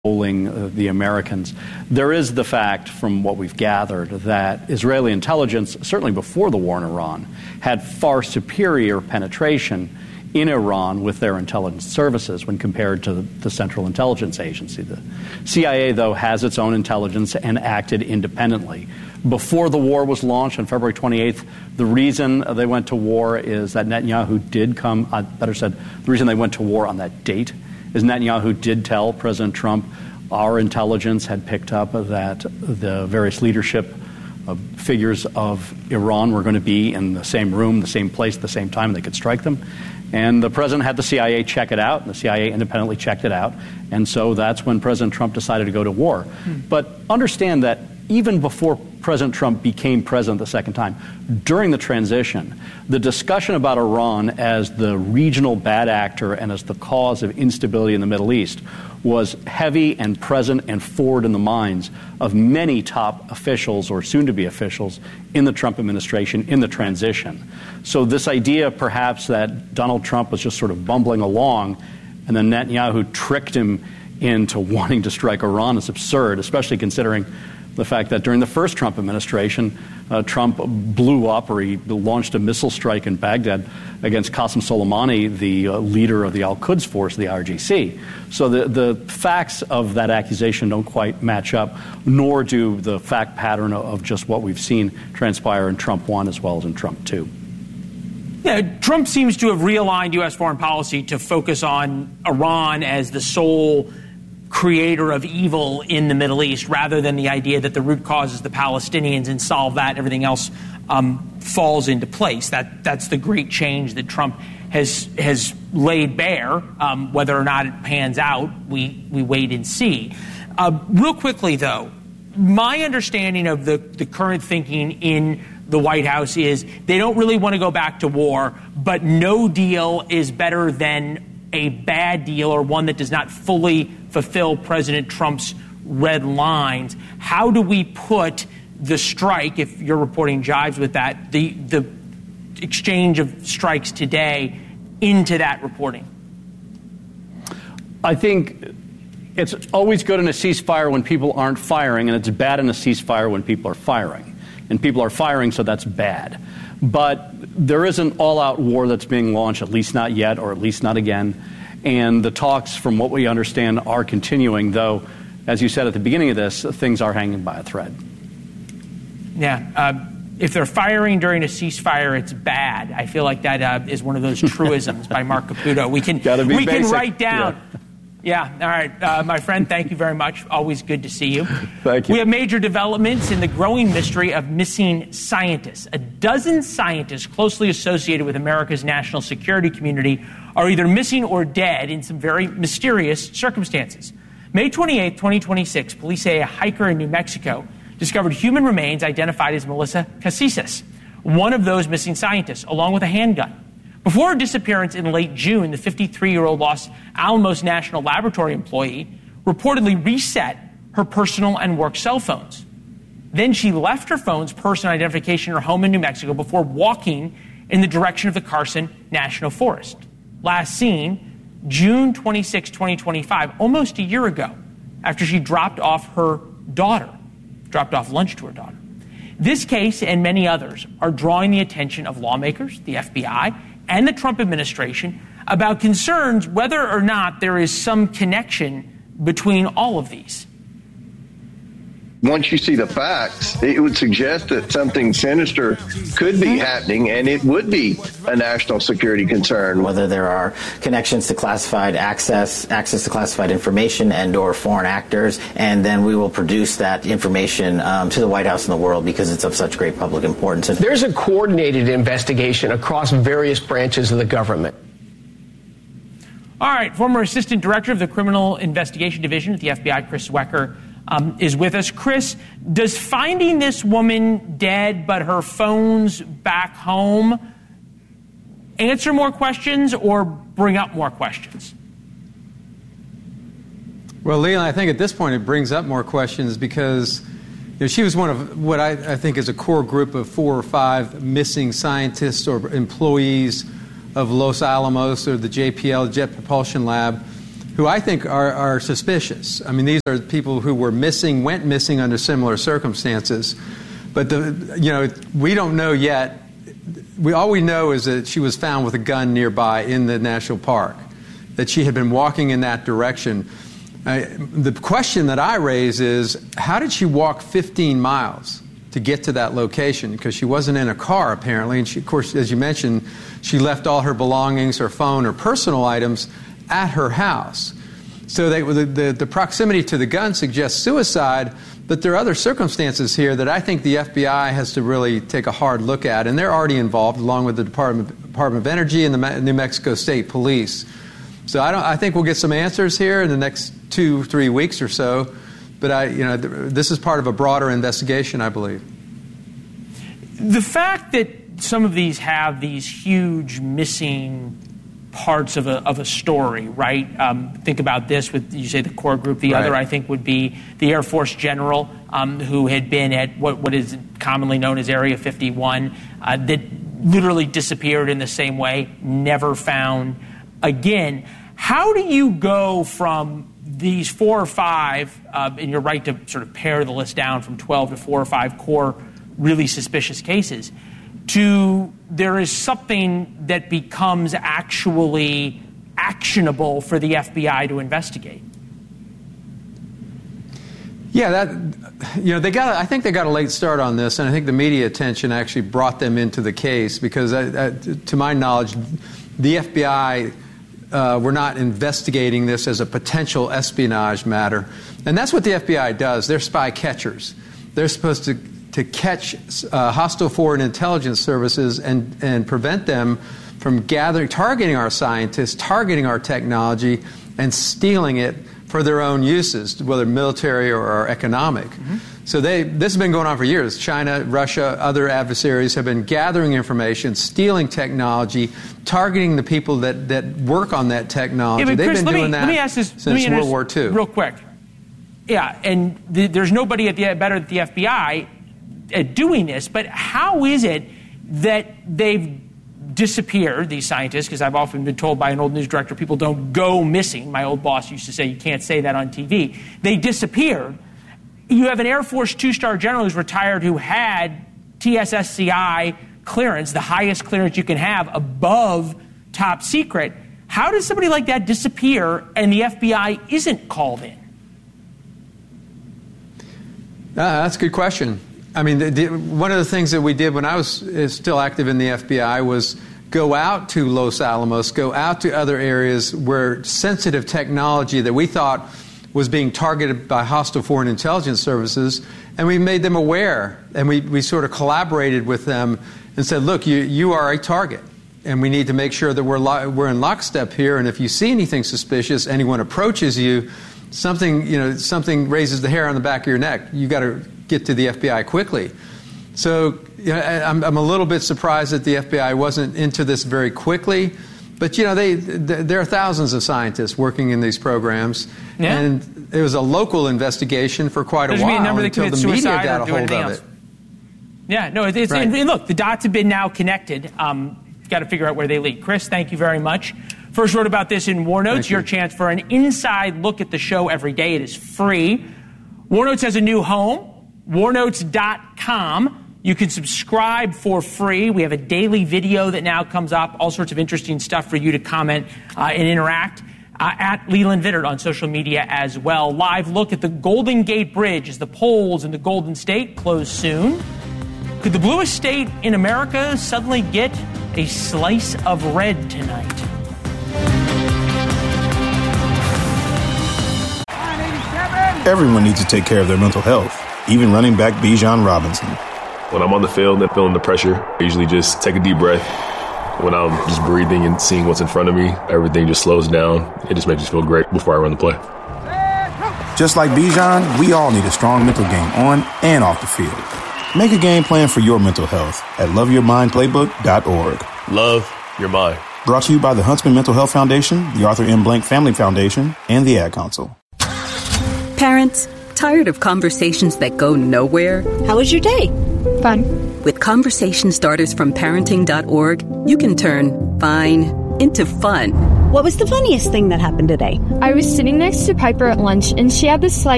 polling the Americans. There is the fact, from what we've gathered, that Israeli intelligence, certainly before the war in Iran, had far superior penetration in Iran with their intelligence services when compared to the Central Intelligence Agency. The CIA, though, has its own intelligence and acted independently. Before the war was launched on February 28th, the reason they went to war is that Netanyahu did come, the reason they went to war on that date is Netanyahu did tell President Trump our intelligence had picked up that the various leadership figures of Iran were going to be in the same room, the same place, at the same time, and they could strike them. And the president had the CIA check it out, and the CIA independently checked it out. And so that's when President Trump decided to go to war. But understand that even before President Trump became president the second time, during the transition, the discussion about Iran as the regional bad actor and as the cause of instability in the Middle East was heavy and present and forward in the minds of many top officials or soon-to-be officials in the Trump administration in the transition. So this idea perhaps that Donald Trump was just sort of bumbling along and then Netanyahu tricked him into wanting to strike Iran is absurd, especially considering the fact that during the first Trump administration, Trump blew up or he launched a missile strike in Baghdad against Qasem Soleimani, the leader of the Al-Quds force, the IRGC. So the facts of that accusation don't quite match up, nor do the fact pattern of just what we've seen transpire in Trump 1 as well as in Trump 2. Yeah, Trump seems to have realigned U.S. foreign policy to focus on Iran as the sole creator of evil in the Middle East, rather than the idea that the root cause is the Palestinians and solve that, everything else falls into place. That's the great change that Trump has laid bare. Whether or not it pans out, we wait and see. Real quickly, though, my understanding of the current thinking in the White House is they don't really want to go back to war, but no deal is better than a bad deal or one that does not fully fulfill President Trump's red lines. How do we put the strike, if your reporting jives with that, the exchange of strikes today into that reporting? I think it's always good in a ceasefire when people aren't firing, and it's bad in a ceasefire when people are firing. And people are firing, so that's bad. But there is an all-out war that's being launched, at least not yet, or at least not again. And the talks, from what we understand, are continuing, though, as you said at the beginning of this, things are hanging by a thread. Yeah. If they're firing during a ceasefire, it's bad. I feel like that is one of those truisms by Mark Caputo. We can write down. Yeah. All right. My friend, thank you very much. Always good to see you. Thank you. We have major developments in the growing mystery of missing scientists. A dozen scientists closely associated with America's national security community are either missing or dead in some very mysterious circumstances. May 28, 2026, police say a hiker in New Mexico discovered human remains identified as Melissa Cassis, one of those missing scientists, along with a handgun. Before her disappearance in late June, the 53-year-old Los Alamos National Laboratory employee reportedly reset her personal and work cell phones. Then she left her phone's personal identification in her home in New Mexico before walking in the direction of the Carson National Forest. Last seen, June 26, 2025, almost a year ago, after she dropped off lunch to her daughter. This case and many others are drawing the attention of lawmakers, the FBI, and the Trump administration about concerns whether or not there is some connection between all of these. Once you see the facts, it would suggest that something sinister could be happening, and it would be a national security concern. Whether there are connections to classified access to classified information and or foreign actors, and then we will produce that information to the White House and the world because it's of such great public importance. There's a coordinated investigation across various branches of the government. All right, former Assistant Director of the Criminal Investigation Division at the FBI, Chris Wecker, is with us. Chris, does finding this woman dead but her phone's back home answer more questions or bring up more questions? Well, Leland, I think at this point it brings up more questions because she was one of what I think is a core group of 4 or 5 missing scientists or employees of Los Alamos or the JPL, Jet Propulsion Lab, who I think are suspicious. I mean, these are people who went missing under similar circumstances. But we don't know yet. All we know is that she was found with a gun nearby in the national park, that she had been walking in that direction. The question that I raise is, how did she walk 15 miles to get to that location? Because she wasn't in a car, apparently. And she, of course, as you mentioned, she left all her belongings, her phone, her personal items at her house. So the proximity to the gun suggests suicide, but there are other circumstances here that I think the FBI has to really take a hard look at, and they're already involved, along with the Department of Energy and the New Mexico State Police. So I think we'll get some answers here in the next 2-3 weeks or so, but this is part of a broader investigation, I believe. The fact that some of these have these huge missing parts of a story, right? Think about this with, you say, the core group. The other, I think, would be the Air Force general who had been at what is commonly known as Area 51, that literally disappeared in the same way, never found again. How do you go from these 4 or 5, and you're right to sort of pare the list down from 12 to 4 or 5 core really suspicious cases, to there is something that becomes actually actionable for the FBI to investigate? Yeah, I think they got a late start on this, and I think the media attention actually brought them into the case because, to my knowledge, the FBI were not investigating this as a potential espionage matter. And that's what the FBI does. They're spy catchers. They're supposed to catch hostile foreign intelligence services and prevent them from targeting our scientists, targeting our technology, and stealing it for their own uses, whether military or economic. Mm-hmm. So this has been going on for years. China, Russia, other adversaries have been gathering information, stealing technology, targeting the people that work on that technology. Yeah, They've Chris, been doing that since World War II. Real quick. Yeah, and there's nobody better at the FBI at doing this, but how is it that they've disappeared, these scientists? Because I've often been told by an old news director, people don't go missing. My old boss used to say, you can't say that on TV. They disappeared. You have an Air Force 2-star general who's retired who had TSSCI clearance, the highest clearance you can have, above top secret. How does somebody like that disappear and the FBI isn't called in? That's a good question. I mean, one of the things that we did when I was still active in the FBI was go out to Los Alamos, go out to other areas where sensitive technology that we thought was being targeted by hostile foreign intelligence services, and we made them aware, and we sort of collaborated with them and said, look, you are a target, and we need to make sure that we're in lockstep here, and if you see anything suspicious, anyone approaches you, something raises the hair on the back of your neck, you got to get to the FBI quickly. So I'm a little bit surprised that the FBI wasn't into this very quickly. But, there are thousands of scientists working in these programs. Yeah. And it was a local investigation for quite a while until the media got a hold of it. Yeah, no, it's right. And look, the dots have been now connected. You've got to figure out where they lead. Chris, thank you very much. First wrote about this in War Notes. Your chance for an inside look at the show every day. It is free. War Notes has a new home, warnotes.com. You can subscribe for free. We have a daily video that now comes up, all sorts of interesting stuff for you to comment and interact. At Leland Vittert on social media as well. Live look at the Golden Gate Bridge as the polls in the Golden State close soon. Could the bluest state in America suddenly get a slice of red tonight? Everyone needs to take care of their mental health, even running back Bijan Robinson. When I'm on the field and feeling the pressure, I usually just take a deep breath. When I'm just breathing and seeing what's in front of me, everything just slows down. It just makes me feel great before I run the play. Just like Bijan, we all need a strong mental game on and off the field. Make a game plan for your mental health at loveyourmindplaybook.org. Love your mind. Brought to you by the Huntsman Mental Health Foundation, the Arthur M. Blank Family Foundation, and the Ad Council. Parents, tired of conversations that go nowhere? How was your day? Fun. With conversation starters from parenting.org, you can turn fine into fun. What was the funniest thing that happened today? I was sitting next to Piper at lunch, and she had this